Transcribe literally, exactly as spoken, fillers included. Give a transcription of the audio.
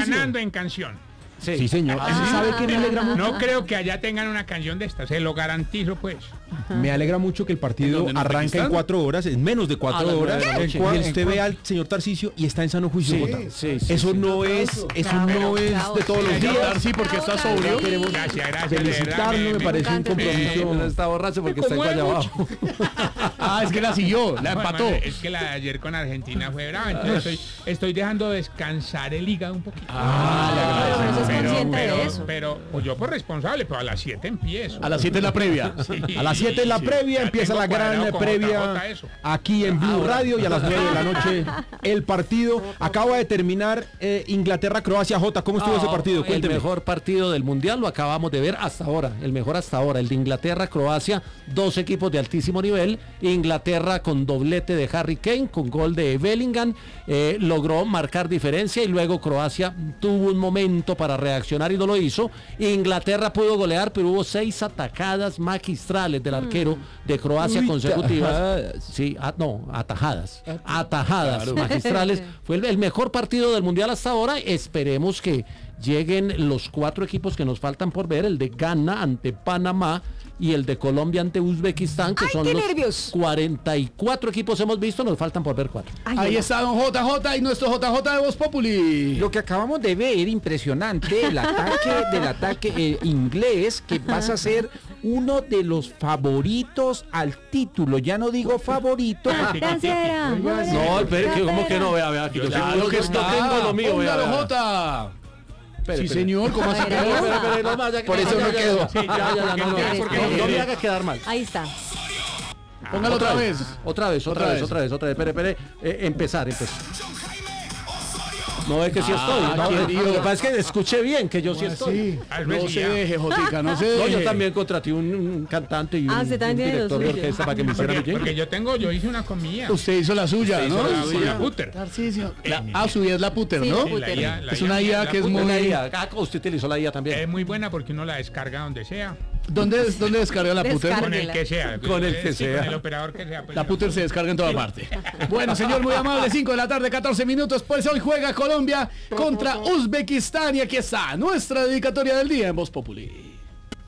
ganando en canción. Sí, sí señor. Ah, ¿Sabe qué me alegra mucho? No creo que allá tengan una canción de esta, se lo garantizo pues. Me alegra mucho que el partido arranca en cuatro horas, en menos de cuatro A horas. las nueve de la noche. Y usted ve al señor Tarcisio y está en sano juicio. Sí, Jota. sí, sí, eso sí. no es, eso Bravo, no es bravo, de todos los sí, días. Sí, porque está sobrio. Queremos Gracias, gracias, de felicitarlo, verdad, me me- parece un me- compromiso. No está borracho porque está en conmueve Guayabao. Ah, es que la siguió, la No, empató. hermano, es que la de ayer con Argentina fue brava, entonces estoy, estoy dejando descansar el hígado un poquito. Ah, le Pero agradecemos. eso es pero, consciente de pero, eso. pero, pues yo por responsable, pero a las siete empiezo. A las siete es la previa. Sí, A las siete es la sí, previa, ya empieza tengo la gran cuadrado con previa J J eso. aquí en Blue Radio y a las nueve de la noche el partido. Acaba de terminar eh, Inglaterra-Croacia. Jota, ¿cómo estuvo Ah, ese partido? El Cuénteme. mejor partido del Mundial lo acabamos de ver hasta ahora, el mejor hasta ahora, el de Inglaterra-Croacia, dos equipos de altísimo nivel. Inglaterra con doblete de Harry Kane, con gol de Bellingham, eh, logró marcar diferencia y luego Croacia tuvo un momento para reaccionar y no lo hizo. Inglaterra pudo golear, pero hubo seis atajadas magistrales del arquero de Croacia Uy, consecutivas. tajadas. Sí, ah, no, atajadas. Atajadas magistrales. Fue el, el mejor partido del Mundial hasta ahora. Esperemos que lleguen los cuatro equipos que nos faltan por ver, el de Ghana ante Panamá y el de Colombia ante Uzbekistán, que ¡Ay, son qué los nervios! cuarenta y cuatro equipos hemos visto, nos faltan por ver cuatro. Ay, Ahí no. está don J J y nuestro J J de Voz Populi. Lo que acabamos de ver, impresionante, el ataque del ataque eh, inglés, que pasa a ser uno de los favoritos al título. Ya no digo favorito. Dancera, No, espere, que como que no, vea, vea, que yo Claro seguro que que está. no tengo lo mío, vea, Póngalo, vea. J. Espere, Sí, espere. señor, ¿cómo así A ver, que ahí no? está. Espere, espere, no, ya, Por ya, eso ya, no ya, quedó. Sí, ya, ya, ya, no, no, porque no, no no me quiere. haga quedar mal. Ahí está. Póngalo otra vez. Otra vez, otra, Otra vez, vez. otra vez, otra vez. Espere, espere. Eh, empezar, empezar. No es que sí estoy. Ah, No, querido. lo que pasa es que escuche bien que yo sí estoy. Sí. Al No revés, se ya. deje, Jotica, no se No, deje. yo también contraté un, un cantante y un, Ah, usted un también tiene lo director de suyo. orquesta para que me hiciera mi Porque, porque jingle. yo tengo, yo hice una comida. Usted hizo la suya, Usted ¿no? hizo la Sí. suya, Puter. Tarcisio. La- Eh, ah, su I A es la puter, Sí, ¿no? la Sí, la I A, la Es I A, una I A la que es puta. muy- Una I A. Ah, usted utilizó la I A también. Es muy buena porque uno la descarga donde sea. ¿Dónde, ¿Dónde descarga la puter? Descarga. Con el que sea. Con el que Sí, sea. Con el operador que sea. pues, La ya. puter se descarga en toda parte. Bueno, señor, muy amable, cinco de la tarde, catorce minutos. Pues hoy juega Colombia contra Uzbekistán y aquí está nuestra dedicatoria del día en Voz Populi.